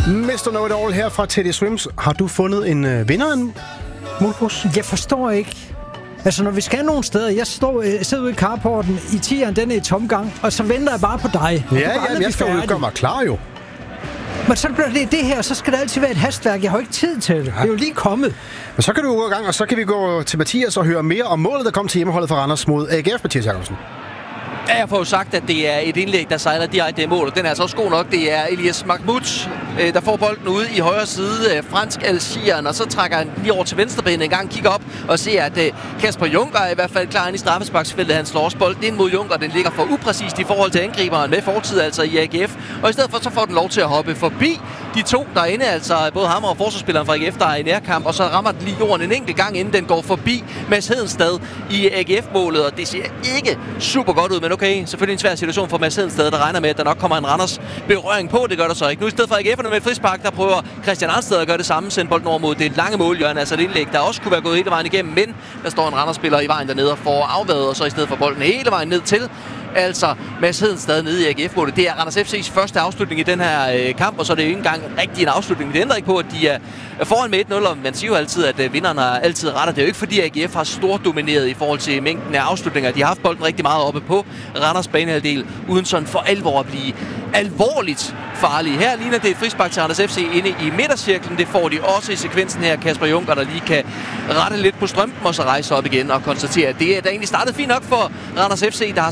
Mr. Know It All her fra Teddy Swims. Har du fundet en vinder af en mulbus? Jeg forstår ikke. Altså, når vi skal nogle steder, jeg sidder ude i carporten i 10'eren, den er i tomgang, og så venter jeg bare på dig. Ja, jeg skal jo gøre mig klar jo. Men så bliver det her, så skal der altid være et hastværk. Jeg har jo ikke tid til det. Det er jo lige kommet. Men så kan du gå i gang, og så kan vi gå til Mathias og høre mere om målet, der kom til hjemmeholdet for Randers mod AGF, Mathias Jakobsen. Ja, jeg får jo sagt, at det er et indlæg, der sejler direkte i mål, og den er altså også god nok. Det er Elias Mahmoud, der får bolden ude i højre side, fransk Algieren, og så trækker han lige over til venstrebenet en gang, kigger op og ser, at Kasper Juncker er i hvert fald klar ind i straffesparksfeltet. Han slår også bolden ind mod Juncker, den ligger for upræcist i forhold til angriberen med fortid, altså i AGF. Og i stedet for, så får den lov til at hoppe forbi de to derinde, altså både ham og forsvarsspilleren fra AGF, der er i nærkamp, og så rammer den lige jorden en enkelt gang, inden den går forbi Mads Hedenstad i AGF-målet, og det ser ikke super godt ud, men okay, selvfølgelig en svær situation for Mads Hedenstad, der regner med, at der nok kommer en Randers berøring på. Det gør der så ikke. Nu i stedet for AGF'erne med et frispark, der prøver Christian Arnsted at gøre det samme, sende bolden over mod det lange målhjørne, altså et indlæg, der også kunne være gået hele vejen igennem, men der står en Randers-spiller i vejen dernede og får afværet, og så i stedet for bolden hele vejen ned til altså Mads Hedenstad nede i AGF-målet. Det er Randers FC's første afslutning i den her kamp, og så er det jo ikke engang rigtig en afslutning. Det ændrer ikke på, at de er foran med 1-0, og man siger jo altid, at vinderne har altid ret. Det er jo ikke fordi AGF har stort domineret i forhold til mængden af afslutninger. De har haft bolden rigtig meget oppe på Randers banehalvdel, uden sådan for alvor at blive alvorligt farlige. Her ligner det et frispark til Randers FC inde i midtercirklen. Det får de også i sekvensen her. Kasper Juncker, der lige kan rette lidt på strømpen og så rejse op igen og konstatere, at det er da egentlig startet fint nok for Randers FC, der har